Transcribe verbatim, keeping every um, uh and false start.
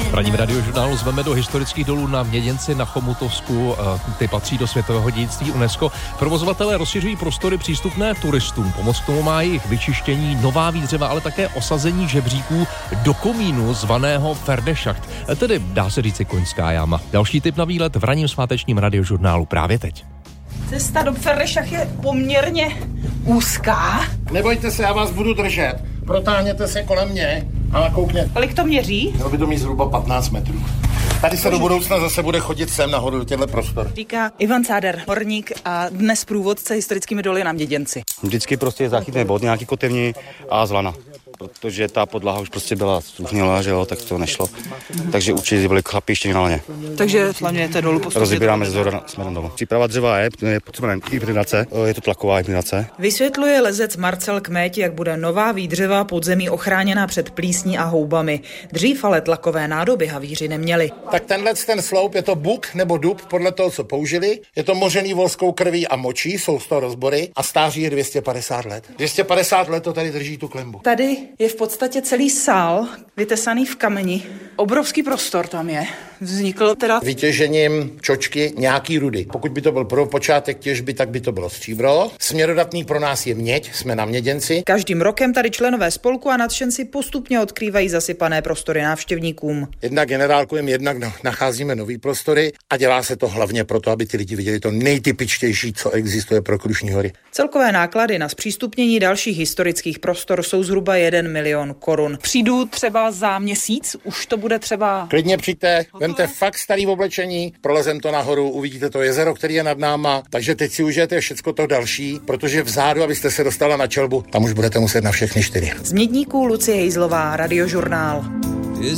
V ranním radiožurnálu zveme do historických dolů na Měděnci na Chomutovsku. Ty patří do světového dědictví UNESCO. Provozovatelé rozšiřují prostory přístupné turistům. Pomoc k tomu má jejich vyčištění, nová výdřeva, ale také osazení žebříků do komínu zvaného Ferdeschacht, tedy dá se říci koňská jáma. Další tip na výlet v ranním svátečním radiožurnálu právě teď. Cesta do Ferdeschacht je poměrně úzká. Nebojte se, já vás budu držet. Protáhněte se kolem mě a nakoukněte. Kolik to měří? Mělo by to mít zhruba patnáct metrů. Tady se do budoucna zase bude chodit sem nahoru do těchto prostor. Říká Ivan Cáder, horník a dnes průvodce historickými doly na Měděnci. Vždycky prostě záchytné bod, nějaký kotevní a zlana. Protože ta podlaha už prostě byla stuhnilá, že jo, tak to nešlo. Mm-hmm. Takže určitě byli chlapi ještě na laně. Takže slavňujete dolů postupně. Rozebíráme ze zhora směrem dolů. Příprava dřeva je, je potřeba inklinace, je to tlaková inklinace. Vysvětluje lezec Marcel Kméť, jak bude nová výdřeva podzemí ochráněná před plísní a houbami. Dřív ale tlakové nádoby havíři neměli. Tak tenhle ten sloup, je to buk nebo dub, podle toho, co použili. Je to mořený volskou krví a močí, jsou z toho rozbory a stáří je dvě stě padesát let. dvě stě padesát let to tady drží tu klembu. Tady je v podstatě celý sál vytesaný v kameni. Obrovský prostor tam je. Vznikl teda vytěžením čočky nějaký rudy. Pokud by to byl prvopočátek těžby, tak by to bylo stříbro. Směrodatný pro nás je měď, jsme na Měděnci. Každým rokem tady členové spolku a nadšenci postupně odkrývají zasypané prostory návštěvníkům. Jednak generálkujeme, jednak nacházíme nový prostory a dělá se to hlavně proto, aby ty lidi viděli to nejtypičtější, co existuje pro Krušní hory. Celkové náklady na zpřístupnění dalších historických prostor jsou zhruba jeden milion korun. Přijdu třeba za měsíc, už to bude třeba... Klidně přijďte, vemte fakt starý oblečení, prolezem to nahoru, uvidíte to jezero, který je nad náma, takže teď si užijete všecko to další, protože vzadu, abyste se dostala na čelbu, tam už budete muset na všechny čtyři. Z Mědníků Lucie Hejzlová, Radiožurnál.